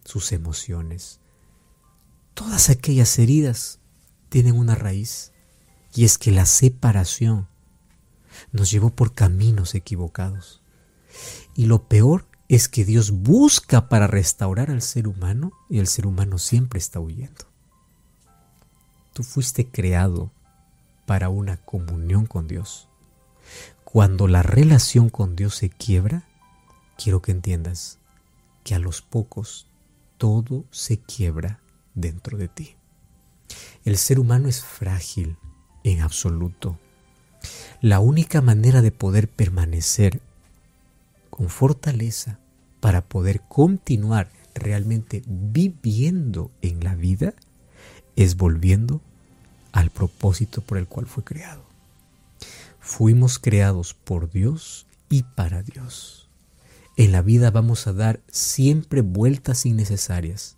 sus emociones. Todas aquellas heridas tienen una raíz, y es que la separación nos llevó por caminos equivocados. Y lo peor es que Dios busca para restaurar al ser humano, y el ser humano siempre está huyendo. Tú fuiste creado para una comunión con Dios. Cuando la relación con Dios se quiebra, quiero que entiendas que a los pocos todo se quiebra dentro de ti. El ser humano es frágil en absoluto. La única manera de poder permanecer con fortaleza para poder continuar realmente viviendo en la vida es volviendo al propósito por el cual fue creado. Fuimos creados por Dios y para Dios. En la vida vamos a dar siempre vueltas innecesarias,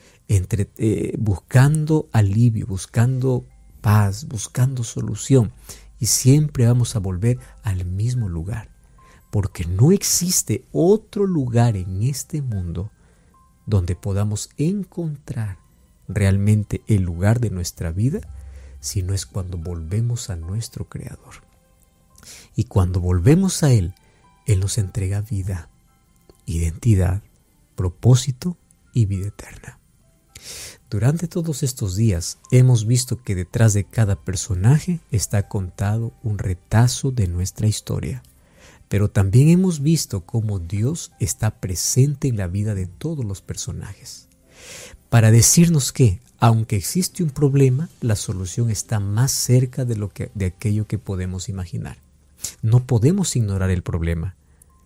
buscando alivio, buscando paz, buscando solución, y siempre vamos a volver al mismo lugar, porque no existe otro lugar en este mundo donde podamos encontrar realmente el lugar de nuestra vida, si no es cuando volvemos a nuestro Creador. Y cuando volvemos a Él, Él nos entrega vida, identidad, propósito y vida eterna. Durante todos estos días hemos visto que detrás de cada personaje está contado un retazo de nuestra historia, pero también hemos visto cómo Dios está presente en la vida de todos los personajes, para decirnos que, aunque existe un problema, la solución está más cerca de aquello que podemos imaginar. No podemos ignorar el problema,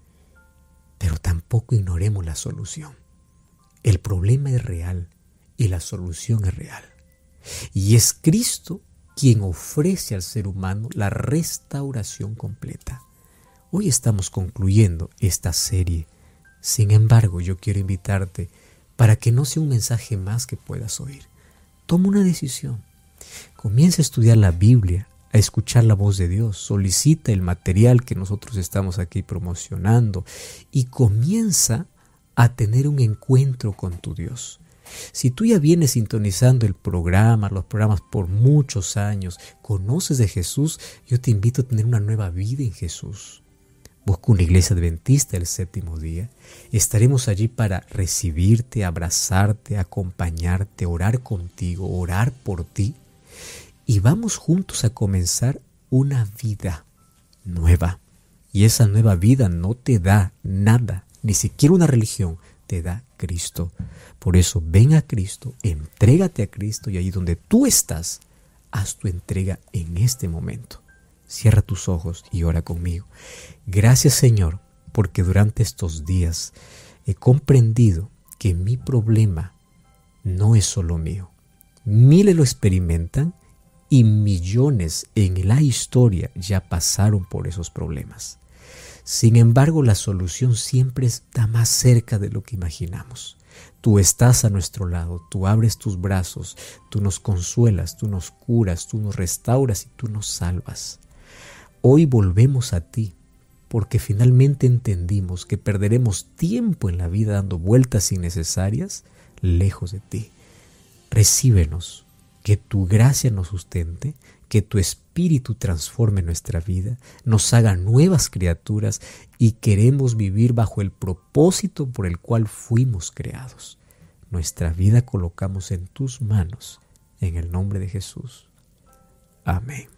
pero tampoco ignoremos la solución. El problema es real y la solución es real. Y es Cristo quien ofrece al ser humano la restauración completa. Hoy estamos concluyendo esta serie. Sin embargo, yo quiero invitarte para que no sea un mensaje más que puedas oír. Toma una decisión. Comienza a estudiar la Biblia, a escuchar la voz de Dios. Solicita el material que nosotros estamos aquí promocionando y comienza a tener un encuentro con tu Dios. Si tú ya vienes sintonizando los programas por muchos años, conoces de Jesús, yo te invito a tener una nueva vida en Jesús. Busca una iglesia adventista el séptimo día. Estaremos allí para recibirte, abrazarte, acompañarte, orar contigo, orar por ti. Y vamos juntos a comenzar una vida nueva. Y esa nueva vida no te da nada, ni siquiera una religión, te da Cristo. Por eso ven a Cristo, entrégate a Cristo, y allí donde tú estás, haz tu entrega en este momento. Cierra tus ojos y ora conmigo. Gracias, Señor, porque durante estos días he comprendido que mi problema no es solo mío. Miles lo experimentan y millones en la historia ya pasaron por esos problemas. Sin embargo, la solución siempre está más cerca de lo que imaginamos. Tú estás a nuestro lado, tú abres tus brazos, tú nos consuelas, tú nos curas, tú nos restauras y tú nos salvas. Hoy volvemos a ti porque finalmente entendimos que perderemos tiempo en la vida dando vueltas innecesarias lejos de ti. Recíbenos, que tu gracia nos sustente, que tu Espíritu transforme nuestra vida, nos haga nuevas criaturas y queremos vivir bajo el propósito por el cual fuimos creados. Nuestra vida colocamos en tus manos, en el nombre de Jesús. Amén.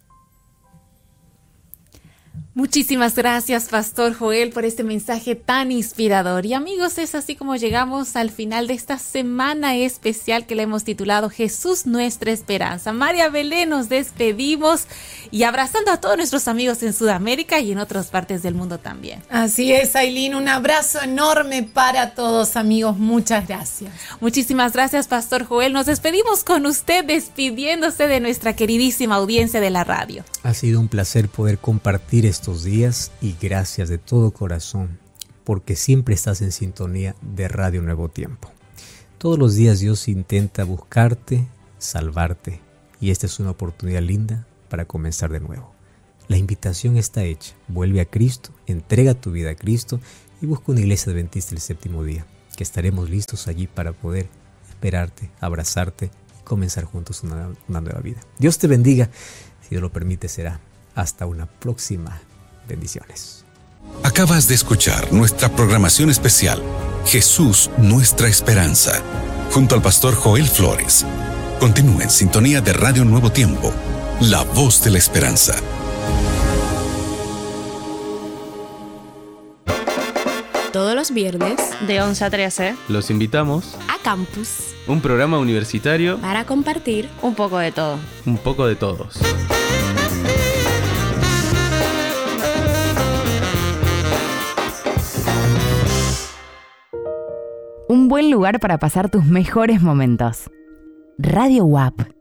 Muchísimas gracias, Pastor Joel, por este mensaje tan inspirador. Y amigos, es así como llegamos al final de esta semana especial que le hemos titulado Jesús Nuestra Esperanza. María Belén, nos despedimos y abrazando a todos nuestros amigos en Sudamérica y en otras partes del mundo también. Así es, Ailín, un abrazo enorme para todos, amigos. Muchas gracias. Muchísimas gracias, Pastor Joel. Nos despedimos con usted, despidiéndose de nuestra queridísima audiencia de la radio. Ha sido un placer poder compartir estos días y gracias de todo corazón porque siempre estás en sintonía de Radio Nuevo Tiempo. Todos los días Dios intenta buscarte, salvarte, y esta es una oportunidad linda para comenzar de nuevo. La invitación está hecha. Vuelve a Cristo, entrega tu vida a Cristo y busca una iglesia adventista el séptimo día. que estaremos listos allí para poder esperarte, abrazarte y comenzar juntos una nueva vida. Dios te bendiga. Si Dios lo permite, será hasta una próxima. Bendiciones. Acabas de escuchar nuestra programación especial, Jesús, nuestra esperanza, junto al pastor Joel Flores. Continúa en sintonía de Radio Nuevo Tiempo, la voz de la esperanza. Todos los viernes, de 11 a 13, los invitamos a Campus, un programa universitario para compartir un poco de todo. Un poco de todos. Un buen lugar para pasar tus mejores momentos. Radio UAP.